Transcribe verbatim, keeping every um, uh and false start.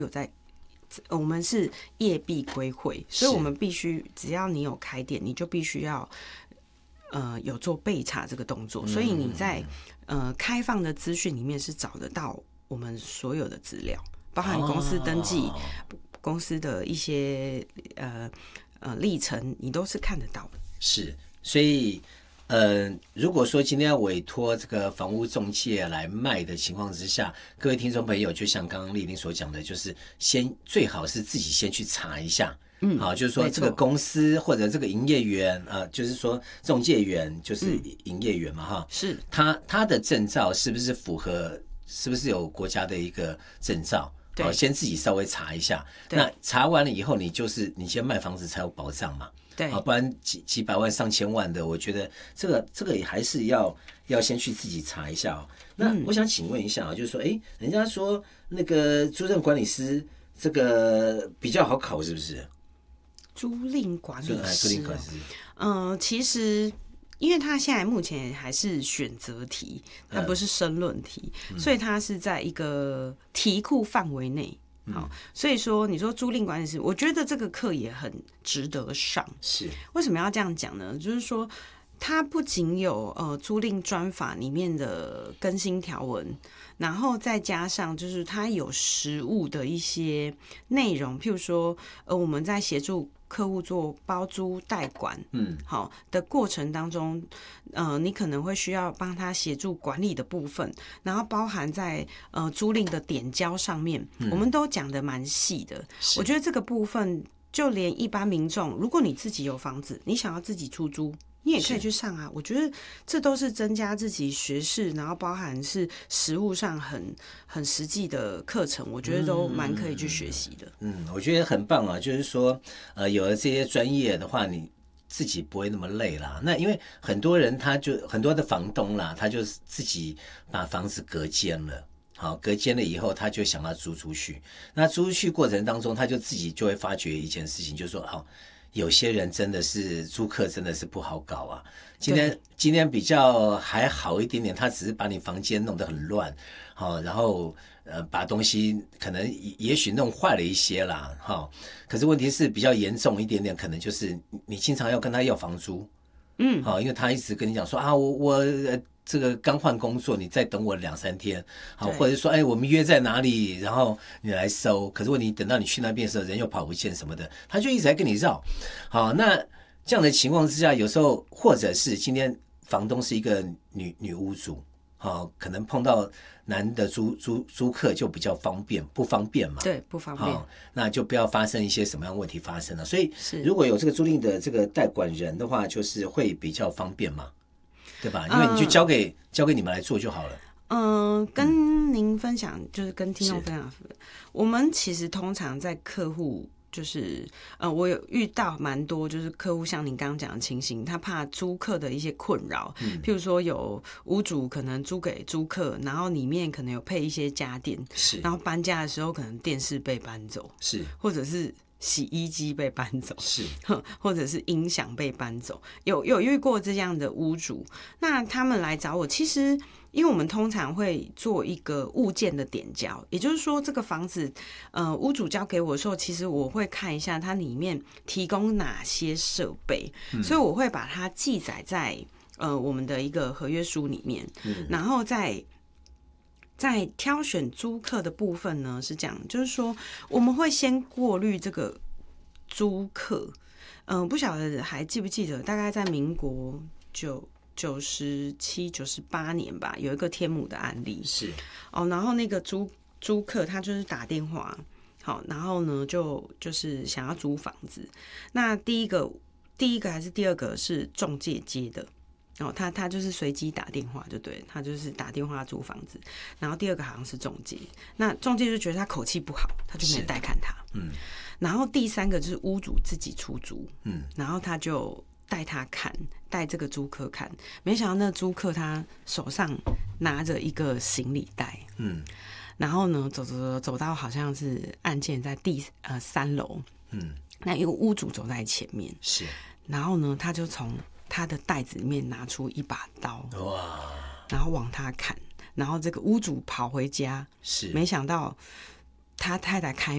有在，我们是业必归会，所以我们必须只要你有开店，你就必须要呃有做备查这个动作，所以你在呃开放的资讯里面是找得到我们所有的资料，包含公司登记、哦、公司的一些呃呃历程，你都是看得到的。 是，所以。呃，如果说今天要委托这个房屋中介来卖的情况之下，各位听众朋友，就像刚刚丽玲所讲的，就是先最好是自己先去查一下，嗯，好，就是说这个公司或者这个营业员，呃，就是说中介员就是营业员嘛，哈、嗯， 是他他的证照是不是符合，是不是有国家的一个证照？对、哦，先自己稍微查一下。那查完了以后，你就是你先卖房子才有保障嘛。 对， 啊，不然几几百万、上千万的，我觉得这个这个也还是要要先去自己查一下哦。那我想请问一下啊，就是说，哎，人家说那个租赁管理师这个比较好考，是不是？ 租赁管理师、哦， 租赁管理师， 嗯、呃，其实。因为它现在目前还是选择题，它不是申论题，嗯、所以它是在一个题库范围内。好，所以说你说租赁管理师，我觉得这个课也很值得上。 是为什么要这样讲呢？就是说，它不仅有呃租赁专法里面的更新条文，然后再加上就是它有实务的一些内容，譬如说，呃，我们在协助客户做包租代管，嗯，好的过程当中，呃，你可能会需要帮他协助管理的部分，然后包含在呃租赁的点交上面，嗯、我们都讲得蛮细的。我觉得这个部分，就连一般民众，如果你自己有房子，你想要自己出租，你也可以去上啊。我觉得这都是增加自己学识，然后包含是实务上很很实际的课程，我觉得都蛮可以去学习的。 嗯，嗯我觉得很棒啊，就是说，呃，有了这些专业的话，你自己不会那么累啦。那因为很多人他就很多的房东啦，他就自己把房子隔间了。好，隔间了以后，他就想要租出去。那租出去过程当中，他就自己就会发觉一件事情，就是说，哦，有些人真的是租客真的是不好搞啊。今天今天比较还好一点点，他只是把你房间弄得很乱，好，然后呃把东西可能也许弄坏了一些啦，哈。可是问题是比较严重一点点，可能就是你经常要跟他要房租，嗯，好，因为他一直跟你讲说啊，我我。呃这个刚换工作，你再等我两三天，好，或者说，哎，我们约在哪里，然后你来收。可是问题等到你去那边的时候，人又跑不见什么的，他就一直在跟你绕。好，那这样的情况之下，有时候或者是今天房东是一个女女屋主，好，可能碰到男的租租租客就比较方便，不方便嘛？ 对，不方便。 好，那就不要发生一些什么样的问题发生了。所以，如果有这个租赁的这个代管人的话，就是会比较方便嘛。对吧？因为你就交给、嗯、交给你们来做就好了。 嗯、呃，跟您分享，就是跟听众分享，我们其实通常在客户，就是呃，我有遇到蛮多，就是客户像您刚刚讲的情形，他怕租客的一些困扰，嗯、譬如说有屋主可能租给租客，然后里面可能有配一些家电， 是， 然后搬家的时候可能电视被搬走， 是， 或者是。洗衣机被搬走， 是， 或者是音响被搬走，有有遇过这样的屋主，那他们来找我，其实因为我们通常会做一个物件的点交，也就是说这个房子，呃，屋主交给我的时候，其实我会看一下它里面提供哪些设备，嗯、所以我会把它记载在呃我们的一个合约书里面，嗯、然后再。在挑选租客的部分呢，是这样，就是说我们会先过滤这个租客，嗯、呃，不晓得还记不记得，大概在民国九九十七、九十八年吧，有一个天母的案例是哦，然后那个租租客他就是打电话，好，然后呢就就是想要租房子，那第一个第一个还是第二个是中介接的。哦，他他就是随机打电话就对，他就是打电话租房子，然后第二个好像是中介，那中介就觉得他口气不好，他就没有带看他，嗯，然后第三个就是屋主自己出租，嗯，然后他就带他看，带这个租客看，没想到那租客他手上拿着一个行李袋，嗯，然后呢走走走走到好像是案件在第呃三楼，嗯，那一个屋主走在前面， 是， 然后呢他就从他的袋子里面拿出一把刀，哇！然后往他砍，然后这个屋主跑回家， 是， 没想到他太太开